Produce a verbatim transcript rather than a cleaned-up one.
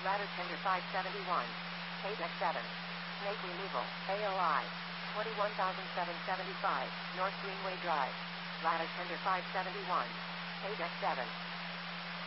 Ladder Tender five seventy-one. Paydeck seven. Snake Removal, A O I. twenty-one thousand seven hundred seventy-five, North Greenway Drive. Ladder Tender five seventy-one. Paydeck seven.